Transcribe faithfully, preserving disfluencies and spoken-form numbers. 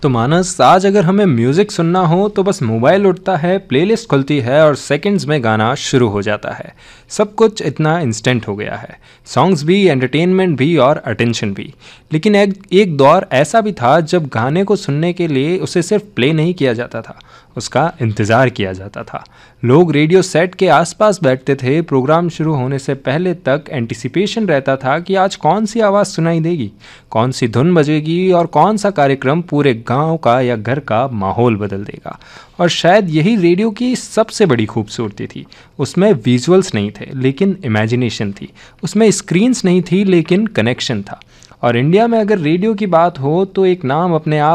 तो मानस, आज अगर हमें म्यूजिक सुनना हो तो बस मोबाइल उठता है, प्लेलिस्ट खुलती है और सेकंड्स में गाना शुरू हो जाता है। सब कुछ इतना इंस्टेंट हो गया है, सॉन्ग्स भी, एंटरटेनमेंट भी और अटेंशन भी। लेकिन एक एक दौर ऐसा भी था जब गाने को सुनने के लिए उसे सिर्फ प्ले नहीं किया जाता था, उसका इंतज़ार किया जाता था। लोग रेडियो सेट के आसपास बैठते थे, प्रोग्राम शुरू होने से पहले तक एंटिसिपेशन रहता था कि आज कौन सी आवाज़ सुनाई देगी, कौन सी धुन बजेगी और कौन सा कार्यक्रम पूरे गांव का या घर का माहौल बदल देगा। और शायद यही रेडियो की सबसे बड़ी खूबसूरती थी। उसमें विजुअल्स नहीं थे लेकिन इमेजिनेशन थी, उसमें स्क्रीन्स नहीं थी लेकिन कनेक्शन था। और इंडिया में अगर रेडियो की बात हो तो एक नाम अपने आप